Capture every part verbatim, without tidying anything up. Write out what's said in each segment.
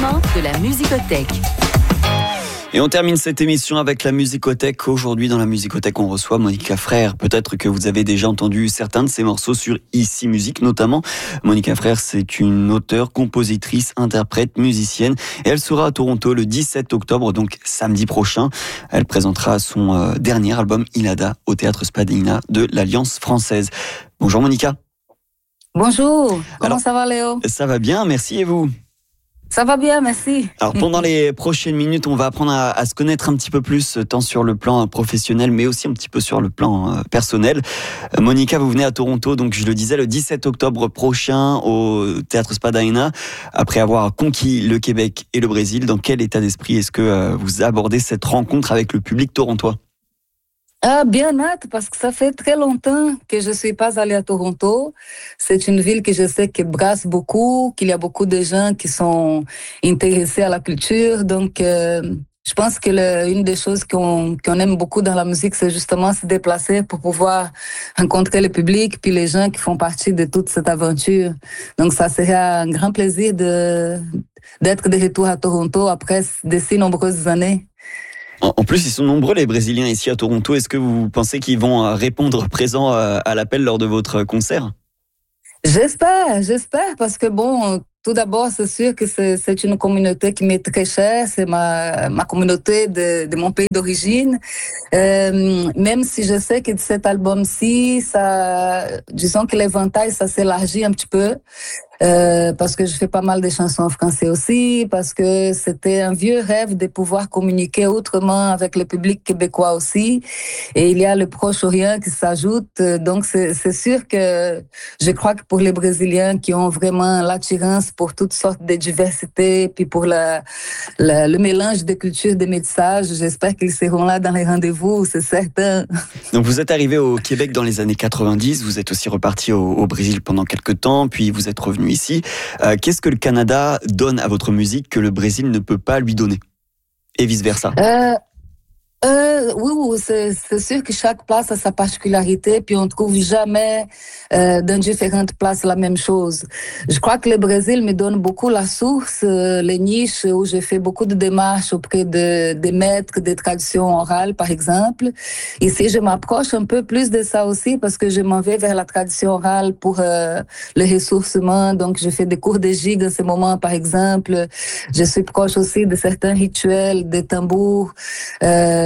moment de la Musicothèque. Et on termine cette émission avec la Musicothèque. Aujourd'hui, dans la Musicothèque, on reçoit Monica Frère. Peut-être que vous avez déjà entendu certains de ses morceaux sur Ici Musique, notamment. Monica Frère, c'est une auteure, compositrice, interprète, musicienne. Et elle sera à Toronto le dix-sept octobre, donc samedi prochain. Elle présentera son euh, dernier album, Ilada, au Théâtre Spadina de l'Alliance française. Bonjour Monica. Bonjour, comment Alors, ça va Léo? Ça va bien, merci, et vous? Ça va bien, merci. Alors pendant les prochaines minutes, on va apprendre à, à se connaître un petit peu plus, tant sur le plan professionnel, mais aussi un petit peu sur le plan euh, personnel. Euh, Monica, vous venez à Toronto, donc je le disais, le dix-sept octobre prochain au Théâtre Spadina. Après avoir conquis le Québec et le Brésil, dans quel état d'esprit est-ce que euh, vous abordez cette rencontre avec le public torontois? Ah, bien hâte, parce que ça fait très longtemps que je ne suis pas allée à Toronto. C'est une ville que je sais qui brasse beaucoup, qu'il y a beaucoup de gens qui sont intéressés à la culture. Donc, euh, je pense que le, une des choses qu'on, qu'on aime beaucoup dans la musique, c'est justement se déplacer pour pouvoir rencontrer le public, puis les gens qui font partie de toute cette aventure. Donc, ça serait un grand plaisir de, d'être de retour à Toronto après de si nombreuses années. En plus, ils sont nombreux, les Brésiliens, ici à Toronto. Est-ce que vous pensez qu'ils vont répondre présent à l'appel lors de votre concert? J'espère, j'espère, parce que bon, tout d'abord, c'est sûr que c'est, c'est une communauté qui m'est très chère. C'est ma, ma communauté de, de mon pays d'origine. Euh, même si je sais que cet album-ci, ça, disons que l'éventail, ça s'élargit un petit peu. Euh, parce que je fais pas mal de chansons en français aussi, parce que c'était un vieux rêve de pouvoir communiquer autrement avec le public québécois aussi. Et il y a le Proche-Orient qui s'ajoute. Donc, c'est, c'est sûr que je crois que pour les Brésiliens qui ont vraiment l'attirance pour toutes sortes de diversités, puis pour la, la, le mélange de cultures, de métissages, j'espère qu'ils seront là dans les rendez-vous, c'est certain. Donc, vous êtes arrivé au Québec dans les années quatre-vingt-dix, vous êtes aussi reparti au, au Brésil pendant quelques temps, puis vous êtes revenu ici. Euh, qu'est-ce que le Canada donne à votre musique que le Brésil ne peut pas lui donner? Et vice-versa. Euh, euh, oui, oui, c'est, c'est sûr que chaque place a sa particularité, puis on ne trouve jamais euh, dans différentes places la même chose. Je crois que le Brésil me donne beaucoup la source, euh, les niches où j'ai fait beaucoup de démarches auprès de, des maîtres des traditions orales, par exemple. Ici, je m'approche un peu plus de ça aussi parce que je m'en vais vers la tradition orale pour euh, le ressourcement. Donc, je fais des cours de gigue en ce moment, par exemple. Je suis proche aussi de certains rituels, des tambours. Euh,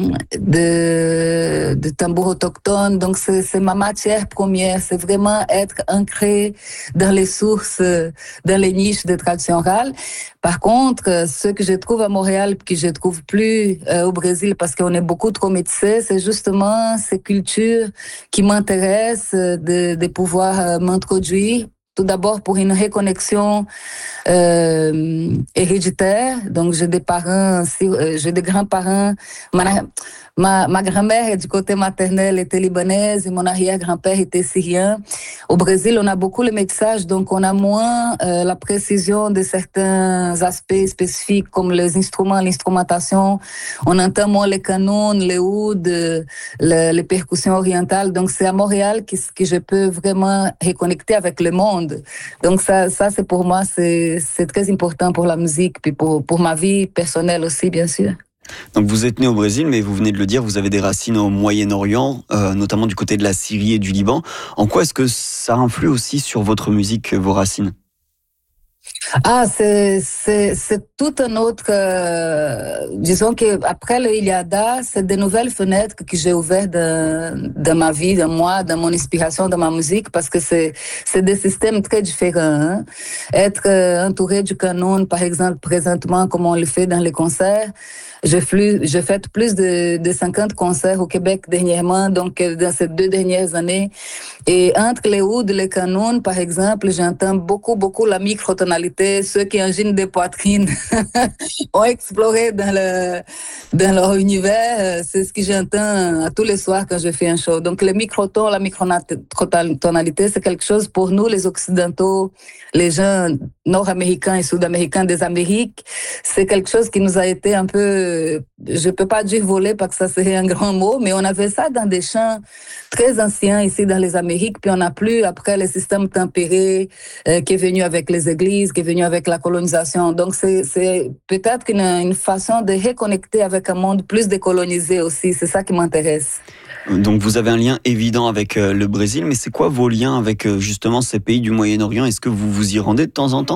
de, de tambours autochtones. Donc, c'est, c'est ma matière première. C'est vraiment être ancré dans les sources, dans les niches de tradition orale. Par contre, ce que je trouve à Montréal, que je trouve plus euh, au Brésil, parce qu'on est beaucoup trop métissés, c'est justement ces cultures qui m'intéressent, de, de pouvoir euh, m'introduire. Tout d'abord pour une reconnexion euh, héréditaire. Donc, j'ai des parents, j'ai des grands-parents. Ma, ma, ma grand-mère, du côté maternel, était libanaise et mon arrière-grand-père était syrien. Au Brésil, on a beaucoup le métissage, donc on a moins euh, la précision de certains aspects spécifiques comme les instruments, l'instrumentation. On entend moins les canons, les ouds, les, les percussions orientales. Donc, c'est à Montréal que, que je peux vraiment reconnecter avec le monde. Donc ça, ça c'est pour moi, c'est, c'est très important pour la musique, puis pour, pour ma vie personnelle aussi, bien sûr. Donc vous êtes né au Brésil, mais vous venez de le dire, vous avez des racines au Moyen-Orient, euh, notamment du côté de la Syrie et du Liban. En quoi est-ce que ça influe aussi sur votre musique, vos racines? Ah, c'est, c'est, c'est tout un autre, euh, disons qu'après le Ilada, c'est de nouvelles fenêtres que j'ai ouvertes dans, dans ma vie, dans moi, dans mon inspiration, dans ma musique, parce que c'est, c'est des systèmes très différents. Hein? Être euh, entouré du canon, par exemple, présentement, comme on le fait dans les concerts, J'ai, flux, j'ai fait plus de, de cinquante concerts au Québec dernièrement, donc dans ces deux dernières années. Et entre les ouds et les canons, par exemple, j'entends beaucoup, beaucoup la microtonalité. Ceux qui enginent des poitrines ont exploré dans, le, dans leur univers. C'est ce que j'entends à tous les soirs quand je fais un show. Donc, le microton, la microtonalité, c'est quelque chose pour nous, les Occidentaux, les gens nord-américains et sud-américains des Amériques. c'est quelque chose qui nous a été un peu, je peux pas dire volé parce que ça serait un grand mot, mais on avait ça dans des champs très anciens ici dans les Amériques, puis on n'a plus après le système tempéré euh, qui est venu avec les églises, qui est venu avec la colonisation. Donc c'est, c'est peut-être une, une façon de reconnecter avec un monde plus décolonisé aussi. C'est ça qui m'intéresse. Donc vous avez un lien évident avec euh, le Brésil, mais c'est quoi vos liens avec euh, justement ces pays du Moyen-Orient? Est-ce que vous vous y rendez de temps en temps?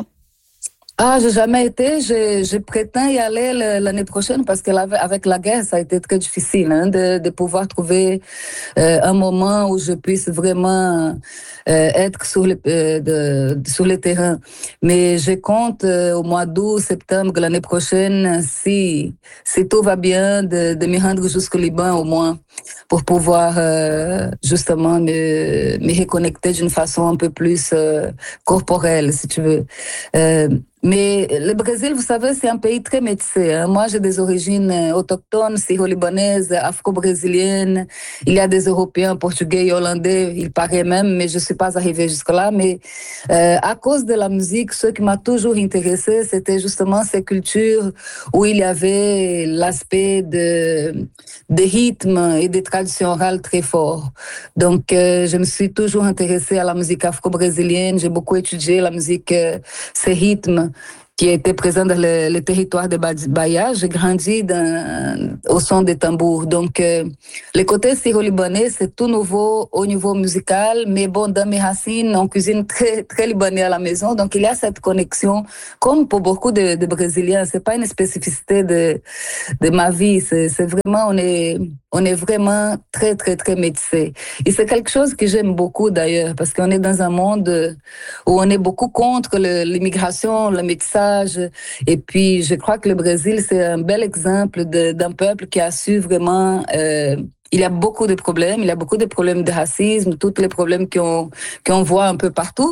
Ah, j'ai jamais été. Je, je prétends y aller l'année prochaine parce que avec la guerre, ça a été très difficile hein, de, de pouvoir trouver euh, un moment où je puisse vraiment euh, être sur le euh, de, sur le terrain. Mais je compte euh, au mois d'août, septembre l'année prochaine, si si tout va bien, de, de me rendre jusqu'au Liban au moins pour pouvoir euh, justement me, me reconnecter d'une façon un peu plus euh, corporelle, si tu veux. Euh, Mais le Brésil, vous savez, c'est un pays très métissé. Hein. Moi, j'ai des origines autochtones, syro-libanaises, afro-brésiliennes. Il y a des Européens, Portugais et Hollandais, il paraît même, mais je ne suis pas arrivée jusque-là. Mais euh, à cause de la musique, ce qui m'a toujours intéressée, c'était justement ces cultures où il y avait l'aspect de, de rythme et des traditions orales très fort. Donc, euh, je me suis toujours intéressée à la musique afro-brésilienne. J'ai beaucoup étudié la musique, euh, ces rythmes qui était présent dans le, le territoire de Bahia. J'ai grandi dans, au son des tambours. Donc, euh, le côté syro-libanais, c'est tout nouveau au niveau musical. Mais bon, dans mes racines, on cuisine très, très libanais à la maison. Donc, il y a cette connexion, comme pour beaucoup de, de Brésiliens. C'est pas une spécificité de, de ma vie. C'est, c'est vraiment, on est, on est vraiment très, très, très métissés. Et c'est quelque chose que j'aime beaucoup d'ailleurs, parce qu'on est dans un monde où on est beaucoup contre le, l'immigration, le métissage. Et puis, je crois que le Brésil, c'est un bel exemple de, d'un peuple qui a su vraiment... Euh, il y a beaucoup de problèmes, il y a beaucoup de problèmes de racisme, tous les problèmes qu'on, qu'on voit un peu partout.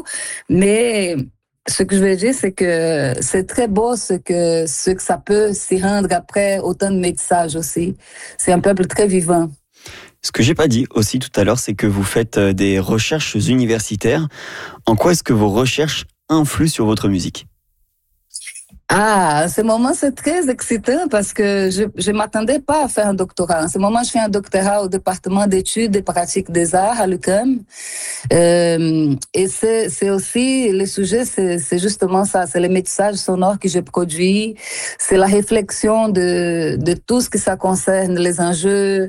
Mais ce que je veux dire, c'est que c'est très beau ce que, ce que ça peut s'y rendre après autant de métissage aussi. C'est un peuple très vivant. Ce que j'ai pas dit aussi tout à l'heure, c'est que vous faites des recherches universitaires. En quoi est-ce que vos recherches influent sur votre musique ? Ah, à ce moment, c'est très excitant parce que je je m'attendais pas à faire un doctorat. En ce moment, je fais un doctorat au département d'études et pratiques des arts à l'U Q A M. Euh, et c'est, c'est aussi, le sujet, c'est, c'est justement ça. C'est le métissage sonore que je produis. C'est la réflexion de, de tout ce que ça concerne, les enjeux,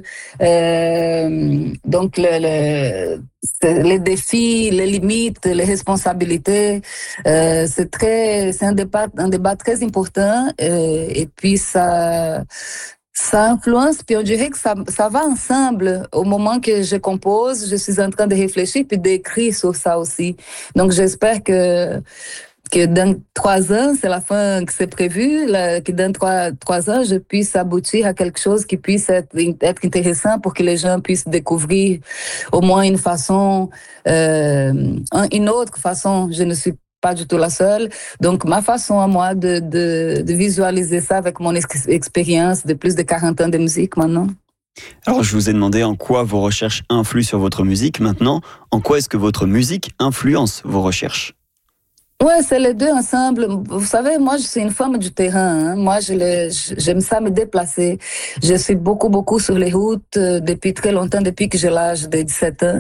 euh, donc le, le les défis, les limites, les responsabilités. Euh, c'est très, c'est un débat, un débat très important. Euh, et puis ça, ça influence. Puis on dirait que ça, ça va ensemble. Au moment que je compose, je suis en train de réfléchir puis d'écrire sur ça aussi. Donc j'espère que que dans trois ans, c'est la fin que c'est prévu, là, que dans trois, trois ans, je puisse aboutir à quelque chose qui puisse être, être intéressant pour que les gens puissent découvrir au moins une façon, euh, une autre façon. Je ne suis pas du tout la seule. Donc, ma façon à moi de, de, de visualiser ça avec mon ex- expérience de plus de quarante ans de musique maintenant. Alors, je vous ai demandé en quoi vos recherches influent sur votre musique. Maintenant, en quoi est-ce que votre musique influence vos recherches ? Ouais, c'est les deux ensemble. Vous savez, moi, je suis une femme du terrain. Hein. Moi, je le, j'aime ça me déplacer. Je suis beaucoup, beaucoup sur les routes euh, depuis très longtemps, depuis que j'ai l'âge de dix-sept ans.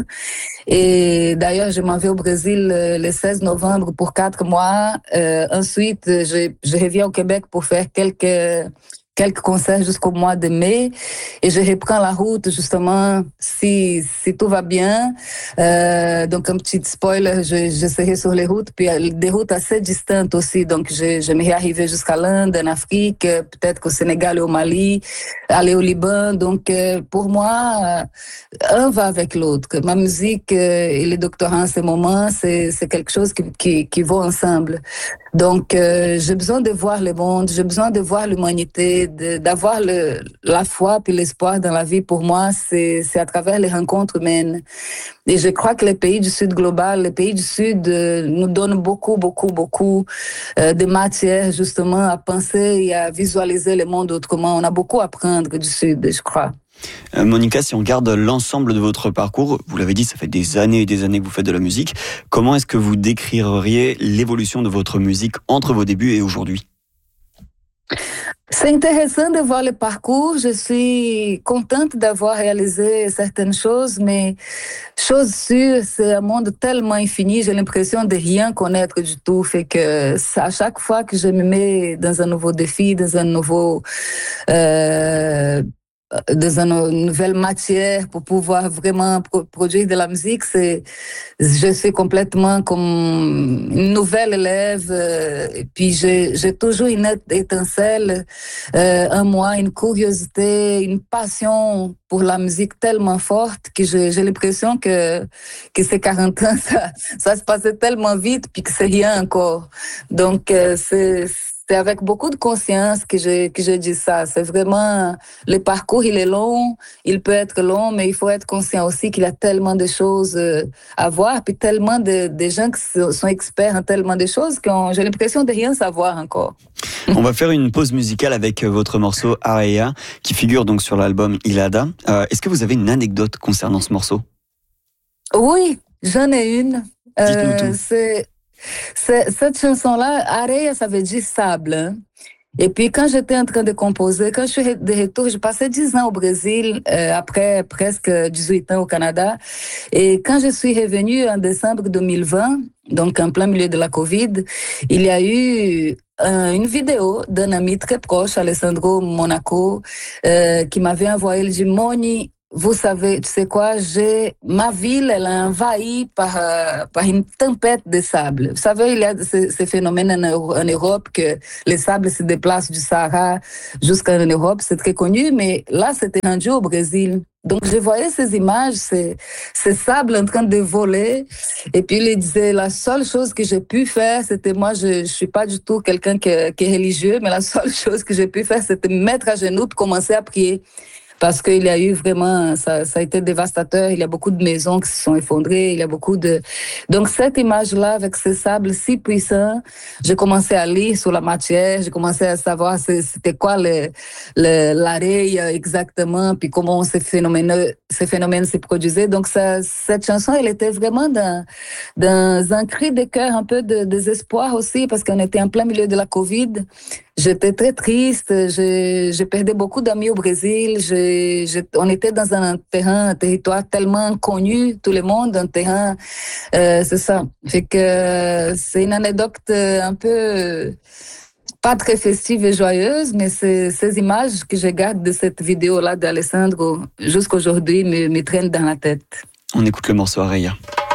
Et d'ailleurs, je m'en vais au Brésil euh, le seize novembre pour quatre mois. Euh, ensuite, je, je reviens au Québec pour faire quelques... quelques concerts jusqu'au mois de mai et je reprends la route justement si si tout va bien. Euh, donc un petit spoiler, je, je serai sur les routes, puis des routes assez distantes aussi. Donc je j'aimerais arriver jusqu'à l'Inde, en Afrique, peut-être qu'au Sénégal et au Mali, aller au Liban. Donc euh, pour moi, un va avec l'autre. Ma musique et les doctorats en ce moment, c'est c'est quelque chose qui qui, qui va ensemble. Donc euh, j'ai besoin de voir le monde, j'ai besoin de voir l'humanité. De, d'avoir le, la foi puis l'espoir dans la vie, pour moi, c'est, c'est à travers les rencontres humaines. Et je crois que les pays du Sud global, les pays du Sud euh, nous donnent beaucoup, beaucoup, beaucoup euh, de matière justement à penser et à visualiser le monde autrement. On a beaucoup à apprendre du Sud, je crois. Euh, Monica, si on regarde l'ensemble de votre parcours, vous l'avez dit, ça fait des années et des années que vous faites de la musique. Comment est-ce que vous décririez l'évolution de votre musique entre vos débuts et aujourd'hui ? C'est intéressant de voir le parcours. Je suis contente d'avoir réalisé certaines choses, mais chose sûre, c'est un monde tellement infini. J'ai l'impression de rien connaître du tout. Fait que à chaque fois que je me mets dans un nouveau défi, dans un nouveau euh, dans une nouvelle matière pour pouvoir vraiment pro- produire de la musique, c'est, je suis complètement comme une nouvelle élève. euh, Et puis j'ai, j'ai toujours une étincelle, euh, en moi, une curiosité, une passion pour la musique tellement forte que j'ai, j'ai l'impression que que ces quarante ans, ça, ça se passait tellement vite puis que c'est rien encore. Donc euh, c'est c'est avec beaucoup de conscience que je, que je dis ça. C'est vraiment, le parcours, il est long, il peut être long, mais il faut être conscient aussi qu'il y a tellement de choses euh, à voir, puis tellement de, de gens qui sont experts en tellement de choses que j'ai l'impression de rien savoir encore. On va faire une pause musicale avec votre morceau Areia, qui figure donc sur l'album Ilada. Euh, est-ce que vous avez une anecdote concernant ce morceau? Oui, j'en ai une. Dites-nous Euh, tout. c'est, c'est, cette chanson-là, Areia, ça veut dire sable. Hein. Et puis, quand j'étais en train de composer, quand je suis de retour, j'ai passé dix ans au Brésil, euh, après presque dix-huit ans au Canada. Et quand je suis revenue en décembre deux mille vingt, donc en plein milieu de la Covid, il y a eu euh, une vidéo d'un ami très proche, Alessandro Monaco, euh, qui m'avait envoyé, il dit, Moni, vous savez, tu sais quoi, j'ai, ma ville, elle est envahie par, euh, par une tempête de sable. Vous savez, il y a ce, ce phénomène en, en Europe que les sables se déplacent du Sahara jusqu'en Europe, c'est très connu, mais là, c'était rendu au Brésil. Donc, je voyais ces images, ces, ces sables en train de voler. Et puis, il disait, la seule chose que j'ai pu faire, c'était moi, je, je suis pas du tout quelqu'un qui, qui est religieux, mais la seule chose que j'ai pu faire, c'était me mettre à genoux, de commencer à prier. Parce qu'il y a eu vraiment, ça, ça a été dévastateur. Il y a beaucoup de maisons qui se sont effondrées. Il y a beaucoup de, donc cette image-là avec ces sables si puissants, j'ai commencé à lire sur la matière. J'ai commencé à savoir c'était quoi le, le, l'arrêt exactement, puis comment ces phénomènes, ces phénomènes se produisaient. Donc ça, cette chanson, elle était vraiment dans, dans un cri de cœur, un peu de désespoir aussi, parce qu'on était en plein milieu de la Covid. J'étais très triste, j'ai, j'ai perdu beaucoup d'amis au Brésil, j'ai, j'ai, on était dans un terrain, un territoire tellement connu, tout le monde, un terrain, euh, c'est ça. Fait que c'est une anecdote un peu pas très festive et joyeuse, mais c'est, ces images que je garde de cette vidéo-là d'Alessandro jusqu'aujourd'hui me, me traînent dans la tête. On écoute le morceau Areia.